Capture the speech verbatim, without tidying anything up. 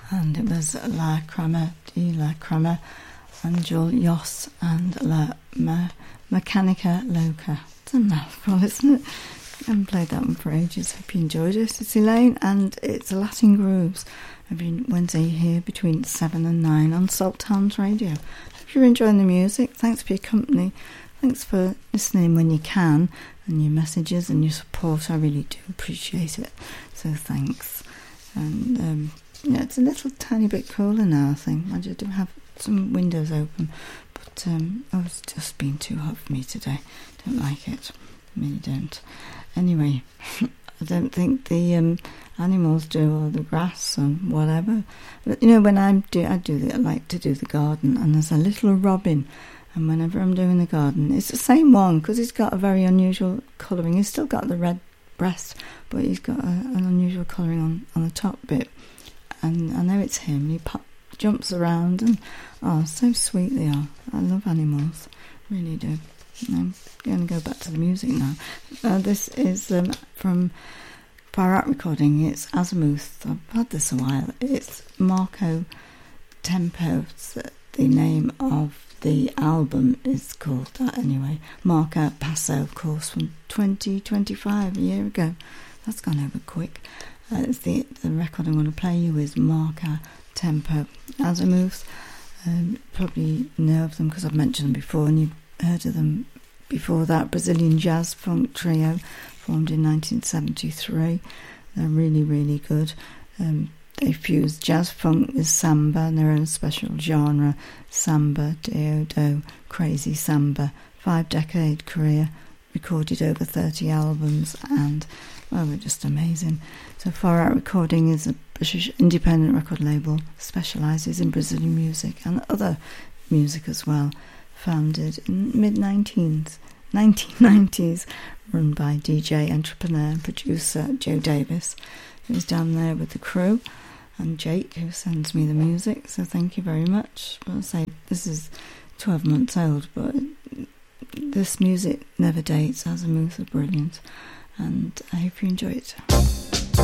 and it was La Crema di La Crema, Angel Yos and La Ma- Mechanica Loca. It's a mouthful, isn't it? I haven't played that one for ages. Hope you enjoyed it. It's Elaine, and it's Latin Grooves every Wednesday here between seven and nine on Salt Towns Radio. Hope you're enjoying the music. Thanks for your company. Thanks for listening when you can, and your messages and your support. I really do appreciate it. So thanks. And um, yeah, it's a little tiny bit cooler now, I think. I do have some windows open, but um, oh, it's just been too hot for me today. Don't like it. I really don't. Anyway, I don't think the um, animals do, or the grass and whatever. But you know, when I do, I do. The, I like to do the garden, and there's a little robin. And whenever I'm doing the garden, it's the same one because he's got a very unusual colouring. He's still got the red breast, but he's got a, an unusual colouring on, on the top bit. And I know it's him. He pop, jumps around, and oh, so sweet they are. I love animals, really do. I'm going to go back to the music now. Uh, this is um, from Far Out Recording. It's Azimuth. I've had this a while. It's Marco Tempo. It's the name of the album is called that anyway. Marco Passo, of course, from twenty twenty-five, a year ago. That's gone over quick. Uh, it's the, the record I'm going to play you is Marco Tempo. Azimuth. Um, probably know of them because I've mentioned them before, and you've heard of them before that. Brazilian jazz funk trio formed in nineteen seventy-three. They're really, really good. Um, they fuse jazz funk with samba and their own special genre, samba, deodo, crazy samba. Five decade career, recorded over thirty albums, and well, they're just amazing. So Far Out Recording is a British independent record label, specialises in Brazilian music and other music as well. Founded in mid nineteen nineties, run by D J, entrepreneur and producer Joe Davis, who's down there with the crew, and Jake, who sends me the music, so thank you very much. I'll say this is twelve months old, but this music never dates. Azimuth are brilliant, and I hope you enjoy it.